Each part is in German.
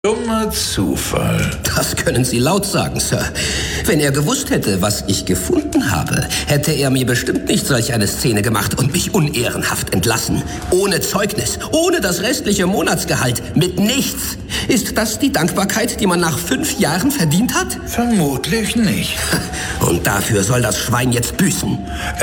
Dummer Zufall. Das können Sie laut sagen, Sir. Wenn er gewusst hätte, was ich gefunden habe, hätte er mir bestimmt nicht solch eine Szene gemacht und mich unehrenhaft entlassen. Ohne Zeugnis, ohne das restliche Monatsgehalt, mit nichts. Ist das die Dankbarkeit, die man nach 5 Jahren verdient hat? Vermutlich nicht. Und dafür soll das Schwein jetzt büßen.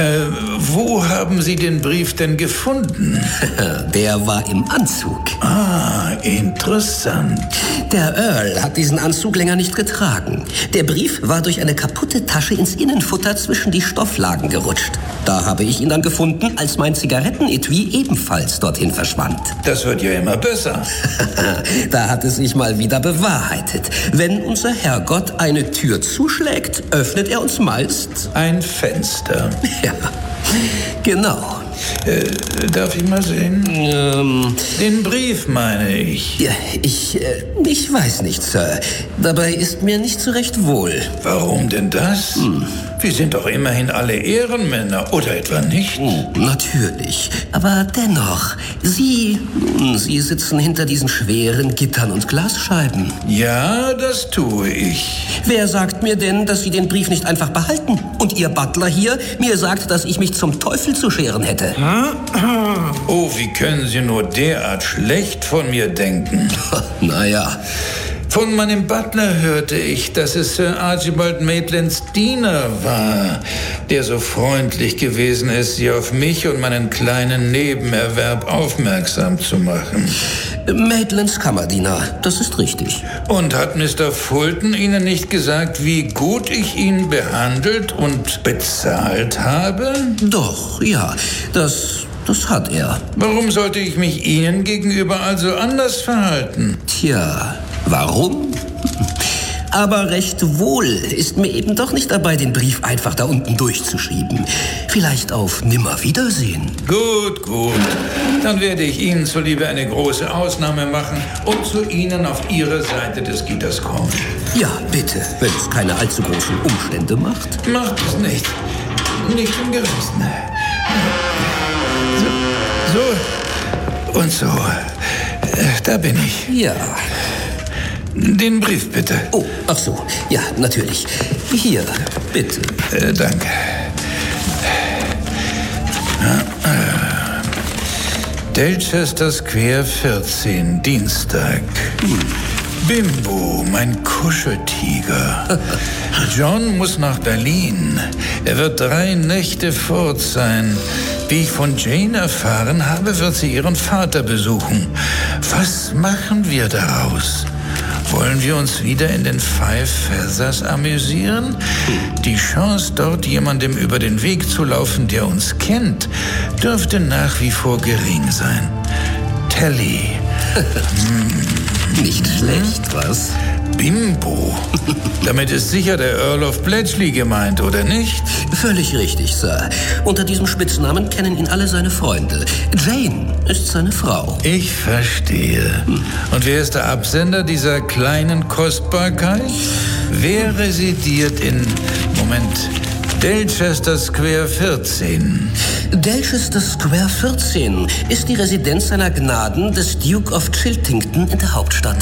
Wo haben Sie den Brief denn gefunden? Der war im Anzug. Ah, interessant. Der Earl hat diesen Anzug länger nicht getragen. Der Brief war durch eine kaputte Tasche ins Innenfutter zwischen die Stofflagen gerutscht. Da habe ich ihn dann gefunden, als mein Zigarettenetui ebenfalls dorthin verschwand. Das wird ja immer besser. Da hat es sich mal wieder bewahrheitet. Wenn unser Herrgott eine Tür zuschlägt, öffnet er uns meist ein Fenster. Ja, genau. Darf ich mal sehen? Den Brief meine ich. Ja, ich weiß nicht, Sir. Dabei ist mir nicht so recht wohl. Warum denn das? Wir sind doch immerhin alle Ehrenmänner, oder etwa nicht? Natürlich. Aber dennoch, Sie sitzen hinter diesen schweren Gittern und Glasscheiben. Ja, das tue ich. Wer sagt mir denn, dass Sie den Brief nicht einfach behalten? Und Ihr Butler hier mir sagt, dass ich mich zum Teufel zu scheren hätte. Oh, wie können Sie nur derart schlecht von mir denken? Naja. Von meinem Butler hörte ich, dass es Sir Archibald Maitlands Diener war, der so freundlich gewesen ist, Sie auf mich und meinen kleinen Nebenerwerb aufmerksam zu machen. Maitlands Kammerdiener, das ist richtig. Und hat Mr. Fulton Ihnen nicht gesagt, wie gut ich ihn behandelt und bezahlt habe? Doch, ja, das hat er. Warum sollte ich mich Ihnen gegenüber also anders verhalten? Tja, warum? Aber recht wohl ist mir eben doch nicht dabei, den Brief einfach da unten durchzuschreiben. Vielleicht auf Nimmerwiedersehen. Gut. Dann werde ich Ihnen zuliebe eine große Ausnahme machen und zu Ihnen auf Ihre Seite des Gitters kommen. Ja, bitte, wenn es keine allzu großen Umstände macht. Macht es nicht. Nicht im Geringsten. So und so. Da bin ich. Ja. Den Brief bitte. Oh, ach so. Ja, natürlich. Hier, bitte. Danke. Delchester Square 14, Dienstag. Bimbo, mein Kuscheltiger. John muss nach Berlin. Er wird 3 Nächte fort sein. Wie ich von Jane erfahren habe, wird sie ihren Vater besuchen. Was machen wir daraus? Wollen wir uns wieder in den Five Feathers amüsieren? Die Chance, dort jemandem über den Weg zu laufen, der uns kennt, dürfte nach wie vor gering sein. Tally. Nicht schlecht, was? Bimbo. Damit ist sicher der Earl of Bletchley gemeint, oder nicht? Völlig richtig, Sir. Unter diesem Spitznamen kennen ihn alle seine Freunde. Jane ist seine Frau. Ich verstehe. Und wer ist der Absender dieser kleinen Kostbarkeit? Wer residiert in... Delchester Square 14. Delchester Square 14 ist die Residenz seiner Gnaden des Duke of Chiltington in der Hauptstadt.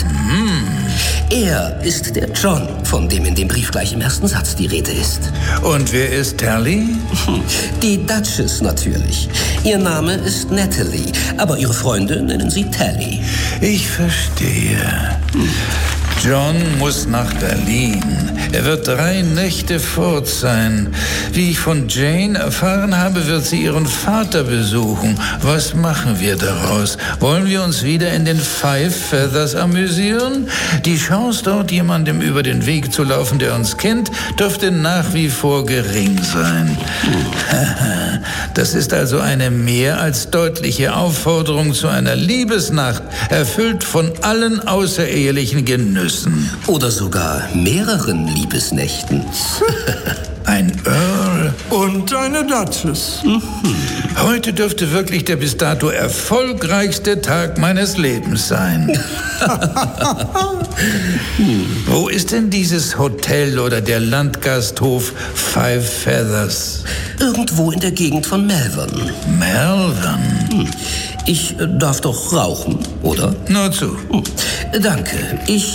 Er ist der John, von dem in dem Brief gleich im ersten Satz die Rede ist. Und wer ist Tally? Die Duchess natürlich. Ihr Name ist Natalie, aber ihre Freunde nennen sie Tally. Ich verstehe. John muss nach Berlin. Er wird 3 Nächte fort sein. Wie ich von Jane erfahren habe, wird sie ihren Vater besuchen. Was machen wir daraus? Wollen wir uns wieder in den Five Feathers amüsieren? Die Chance, dort jemandem über den Weg zu laufen, der uns kennt, dürfte nach wie vor gering sein. Das ist also eine mehr als deutliche Aufforderung zu einer Liebesnacht, erfüllt von allen außerehelichen Genüssen. Oder sogar mehreren Liebesnächten. Ein Earl und eine Duchess. Heute dürfte wirklich der bis dato erfolgreichste Tag meines Lebens sein. Wo ist denn dieses Hotel oder der Landgasthof Five Feathers? Irgendwo in der Gegend von Malvern. Malvern? Ich darf doch rauchen, oder? Nur zu. Danke. Ich